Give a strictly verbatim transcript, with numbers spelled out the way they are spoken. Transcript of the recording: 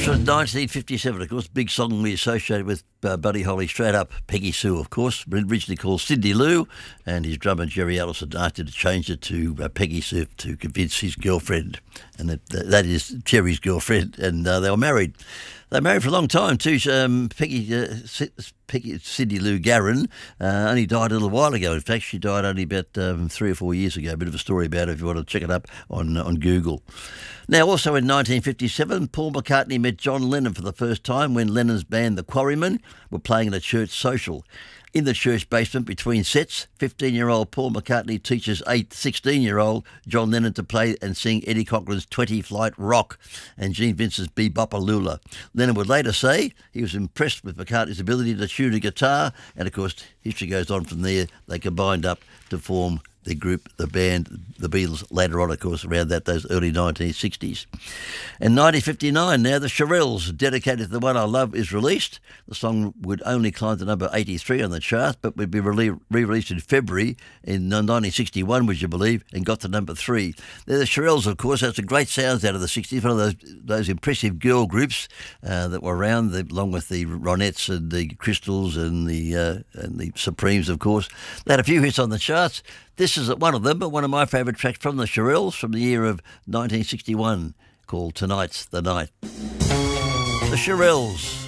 This was nineteen fifty-seven, of course, big song we associated with uh, Buddy Holly, Straight Up, Peggy Sue, of course, originally called Cindy Lou, and his drummer Jerry Allison asked him to change it to uh, Peggy Sue to convince his girlfriend, and that, that is Jerry's girlfriend, and uh, they were married. They were married for a long time too. Um, Peggy, uh, Peggy, Cindy Lou Garron uh, only died a little while ago. In fact, she died only about um, three or four years ago. A bit of a story about it if you want to check it up on on Google. Now, also in nineteen fifty-seven, Paul McCartney met John Lennon for the first time when Lennon's band, The Quarrymen, were playing at a church social. In the church basement between sets, fifteen-year-old Paul McCartney teaches eight, sixteen-year-old John Lennon to play and sing Eddie Cochran's twenty Flight Rock and Gene Vincent's Be-Bop-A-Lula. Lennon would later say he was impressed with McCartney's ability to tune a guitar, and of course, history goes on from there. They combined up to form the group, the band, the Beatles, later on, of course, around that, those early nineteen sixties. In nineteen fifty-nine now, the Shirelles, dedicated to the One I Love, is released. The song would only climb to number eighty-three on the chart, but would be re-released in February in nineteen sixty-one, would you believe, and got to number three. They're the Shirelles, of course. That's some great sounds out of the sixties, one of those those impressive girl groups uh, that were around, the, along with the Ronettes and the Crystals and the, uh, and the Supremes, of course. They had a few hits on the charts. This isn't one of them, but one of my favourite tracks from the Shirelles from the year of nineteen sixty-one, called Tonight's the Night. The Shirelles.